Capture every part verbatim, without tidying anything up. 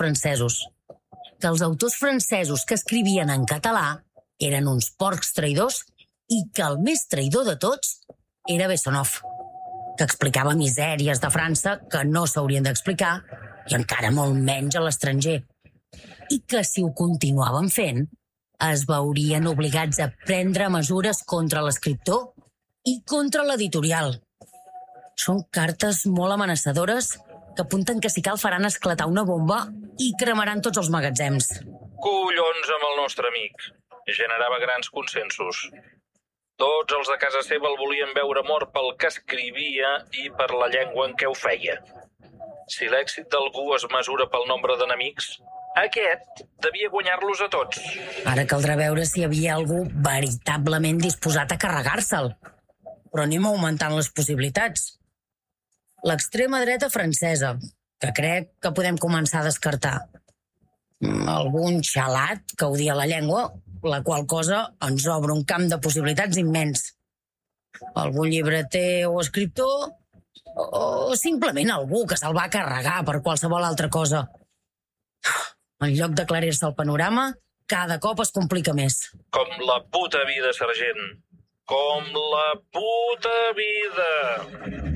francesos, que els autors francesos que escrivien en català eren uns porcs traïdors i que el més traïdor de tots era Bessonov, que explicava misèries de França que no s'haurien d'explicar i encara molt menys a l'estranger, i que si ho continuaven fent es veurien obligats a prendre mesures contra l'escriptor i contra l'editorial. Són cartes molt amenaçadores que apunten que si cal faran esclatar una bomba i cremaran tots els magatzems. Collons amb el nostre amic. Generava grans consensos. Tots els de casa seva el volien veure mort pel que escrivia i per la llengua en què ho feia. Si l'èxit d'algú es mesura pel nombre d'enemics, aquest devia guanyar-los a tots. Ara caldrà veure si hi havia algú veritablement disposat a carregar-se'l. Però anem augmentant les possibilitats. L'extrema dreta francesa, que crec que podem començar a descartar. Algun xalat que odia la llengua, la qual cosa ens obre un camp de possibilitats immens. Algun llibreter o escriptor, o simplement algú que se'l va carregar per qualsevol altra cosa. En lloc d'aclarir-se el panorama, cada cop es complica més. Com la puta vida, sergent. Com la puta vida.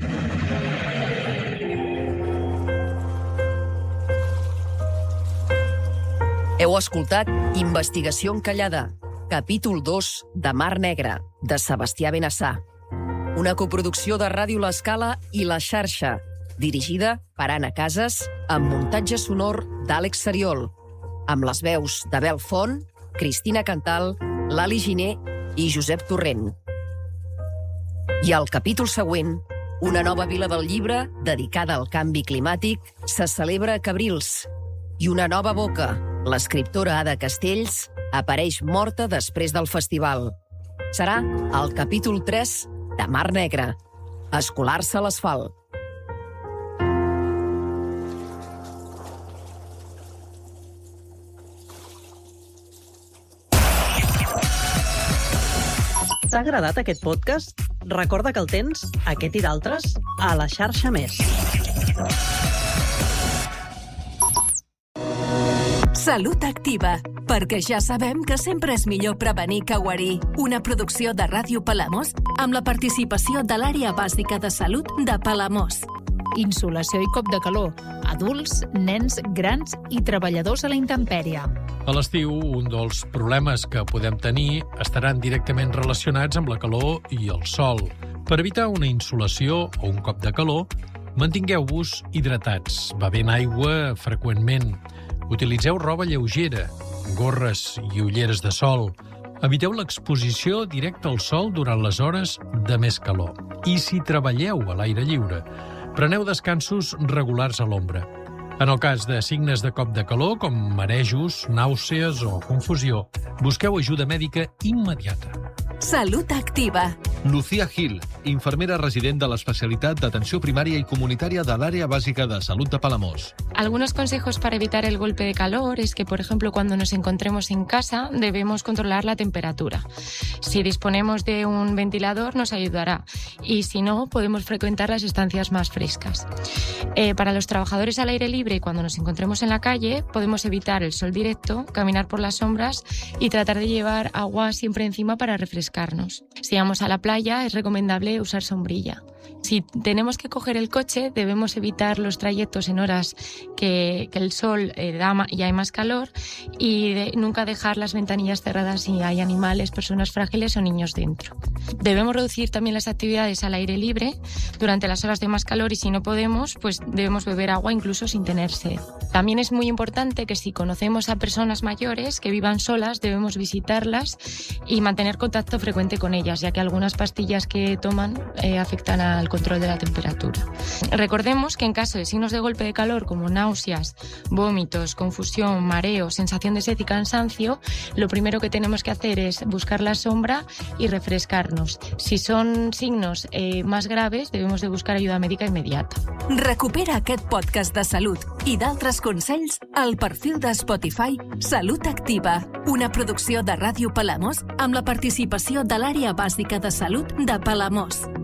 Heu escoltat Investigació encallada, capítol dos de Mar Negra, de Sebastià Benassà. Una coproducció de Ràdio L'Escala i La Xarxa, dirigida per Anna Casas, amb muntatge sonor d'Àlex Seriol, amb les veus d'Abel Font, Cristina Cantal, Lali Giner i Josep Torrent. I al capítol següent, una nova vila del llibre dedicada al canvi climàtic se celebra a Cabrils. I una nova boca, l'escriptora Ada Castells, apareix morta després del festival. Serà el capítol tres de Mar Negra, escolar-se a l'asfalt. T'ha agradat aquest podcast? Recorda que el tens, aquest i d'altres, a La Xarxa Més. Salut Activa, perquè ja sabem que sempre és millor prevenir que guarir. Una producció de Ràdio Palamós amb la participació de l'Àrea Bàsica de Salut de Palamós. Insolació i cop de calor. Adults, nens, grans i treballadors a la intempèrie. A l'estiu, un dels problemes que podem tenir estaran directament relacionats amb la calor i el sol. Per evitar una insolació o un cop de calor, mantingueu-vos hidratats, bevent aigua freqüentment. Utilitzeu roba lleugera, gorres i ulleres de sol. Eviteu l'exposició directa al sol durant les hores de més calor. I si treballeu a l'aire lliure, preneu descansos regulars a l'ombra. En el cas de signes de cop de calor, com marejos, nàusees o confusió, busqueu ajuda mèdica immediata. Salut Activa. Lucía Gil, infermera resident de l'especialitat d'atenció primària y comunitaria del Área Básica de Salud de Palamós. Algunos consejos para evitar el golpe de calor es que, por ejemplo, cuando nos encontremos en casa, debemos controlar la temperatura. Si disponemos de un ventilador, nos ayudará. Y si no, podemos frecuentar las estancias más frescas. Eh, para los trabajadores al aire libre, cuando nos encontremos en la calle, podemos evitar el sol directo, caminar por las sombras y tratar de llevar agua siempre encima para refrescarnos. Si vamos a la playa, es recomendable usar sombrilla. Si tenemos que coger el coche, debemos evitar los trayectos en horas que, que el sol eh, da ma- y hay más calor y de, nunca dejar las ventanillas cerradas si hay animales, personas frágiles o niños dentro. Debemos reducir también las actividades al aire libre durante las horas de más calor y si no podemos, pues debemos beber agua incluso sin tener sed. También es muy importante que si conocemos a personas mayores que vivan solas, debemos visitarlas y mantener contacto frecuente con ellas, ya que algunas pastillas que toman eh, afectan al control de la temperatura. Recordemos que en caso de signos de golpe de calor como náuseas, vómitos, confusión, mareo, sensación de sed y cansancio, lo primero que tenemos que hacer es buscar la sombra y refrescarnos. Si son signos eh, más graves, debemos de buscar ayuda médica inmediata. Recupera aquest podcast de salut i d'altres consells al perfil de Spotify Salut Activa, una producció de Ràdio Palamós amb la participació de l'Àrea Bàsica de Salut de Palamós.